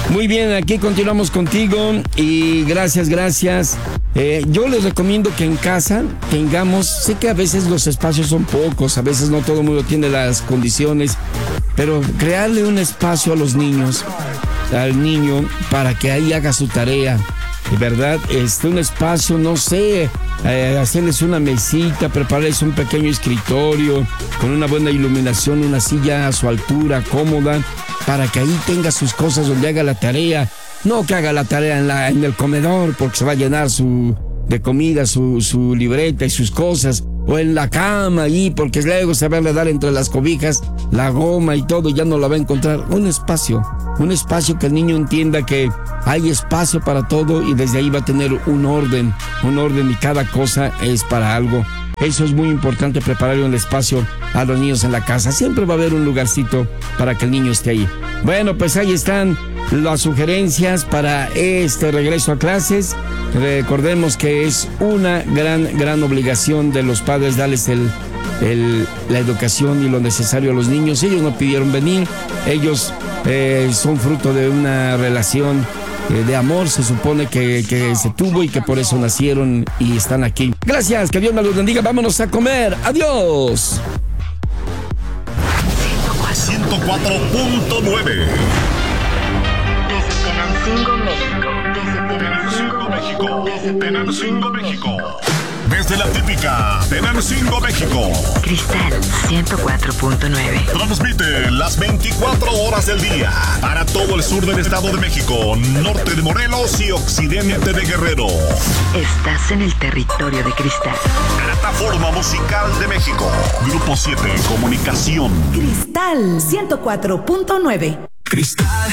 Muy bien, aquí continuamos contigo y gracias. Yo les recomiendo que en casa tengamos, sé que a veces los espacios son pocos, a veces no todo el mundo tiene las condiciones, pero crearle un espacio a los niños, al niño, para que ahí haga su tarea, ¿verdad? Un espacio, no sé, hacerles una mesita, prepararles un pequeño escritorio con una buena iluminación, una silla a su altura, cómoda, para que ahí tenga sus cosas donde haga la tarea. No que haga la tarea en el comedor porque se va a llenar de comida su libreta y sus cosas, o en la cama ahí porque luego se va a dar entre las cobijas la goma y todo y ya no la va a encontrar. Un espacio que el niño entienda que hay espacio para todo y desde ahí va a tener un orden y cada cosa es para algo. Eso es muy importante, prepararle un espacio a los niños en la casa. Siempre va a haber un lugarcito para que el niño esté ahí. Bueno, pues ahí están las sugerencias para este regreso a clases. Recordemos que es una gran obligación de los padres darles la educación y lo necesario a los niños. Ellos no pidieron venir, ellos son fruto de una relación de amor, se supone que se tuvo y que por eso nacieron y están aquí. Gracias, que Dios me los bendiga. Vámonos a comer. Adiós. 104.9. Desde Tenancingo, México. Desde la típica Tenancingo, México. Cristal 104.9. Transmite las 24 horas del día para todo el sur del Estado de México, norte de Morelos y occidente de Guerrero. Estás en el territorio de Cristal. Plataforma Musical de México. Grupo 7 Comunicación. Cristal 104.9. Cristal.